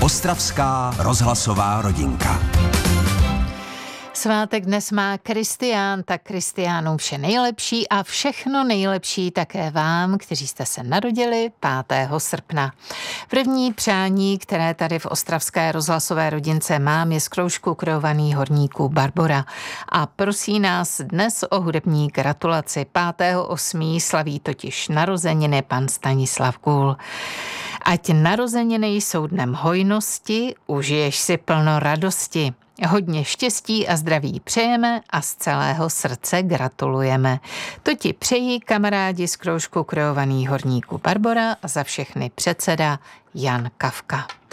Ostravská rozhlasová rodinka. Svátek dnes má Kristián, tak Kristiánům vše nejlepší a všechno nejlepší také vám, kteří jste se narodili 5. srpna. První přání, které tady v Ostravské rozhlasové rodince mám, je z kroužku kreovaných horníků Barbora. A prosí nás dnes o hudební gratulaci. 5.8. slaví totiž narozeniny pan Stanislav Gůl. Ať narozeniny jsou dnem hojnosti, užiješ si plno radosti. Hodně štěstí a zdraví přejeme a z celého srdce gratulujeme. To ti přejí kamarádi z kroužku kreovaných horníků Barbora a za všechny předseda Jan Kafka.